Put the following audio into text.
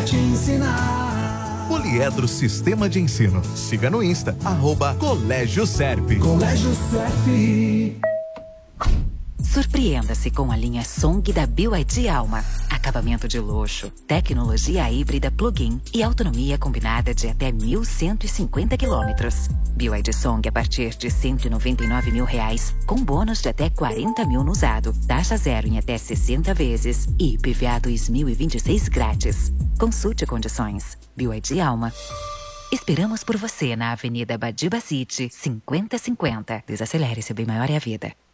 te ensinar. Poliedro Sistema de Ensino. Siga no Insta, @Colégio Serp. Colégio Serp. Surpreenda-se com a linha Song da BYD Alma. Acabamento de luxo, tecnologia híbrida plug-in e autonomia combinada de até 1.150 quilômetros. BYD Song a partir de R$199 mil, com bônus de até 40 mil no usado, taxa zero em até 60 vezes e IPVA 2026 grátis. Consulte condições. BYD Alma. Esperamos por você na Avenida Badiba City, 5050. Desacelere, seu bem maior é a vida.